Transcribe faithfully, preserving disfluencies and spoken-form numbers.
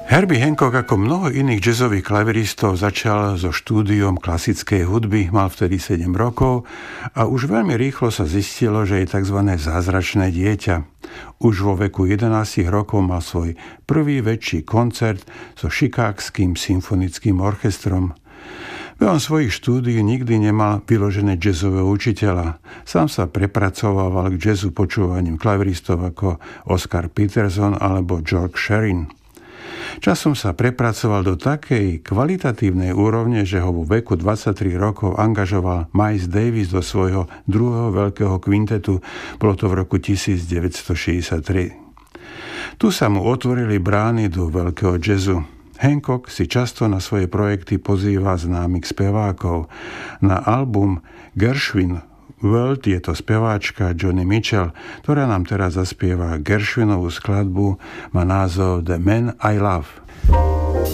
Herbie Hancock ako mnoho iných jazzových klaviristov začal so štúdiom klasickej hudby, mal vtedy sedem rokov a už veľmi rýchlo sa zistilo, že je tzv. Zázračné dieťa. Už vo veku jedenásť rokov mal svoj prvý väčší koncert so Chicagským symfonickým orchestrom. Behom svojich štúdií nikdy nemal vyložené jazzového učiteľa. Sám sa prepracovával k jazzu počúvaním klaviristov ako Oscar Peterson alebo George Shearing. Časom sa prepracoval do takej kvalitatívnej úrovne, že ho vo veku dvadsaťtri rokov angažoval Miles Davis do svojho druhého veľkého kvintetu, bolo to v roku devätnásťstošesťdesiattri. Tu sa mu otvorili brány do veľkého jazzu. Hancock si často na svoje projekty pozýva známych spevákov. Na album Gershwin World je to speváčka Joni Mitchell, ktorá nám teraz zaspieva Gershwinovú skladbu, má názov The Man I Love.